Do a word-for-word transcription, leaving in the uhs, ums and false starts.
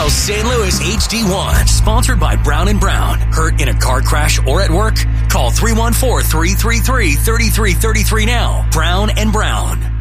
South Saint Louis H D one. Sponsored by Brown and Brown. Hurt in a car crash or at work? Call three one four, three three three, three three three three now. Brown and Brown.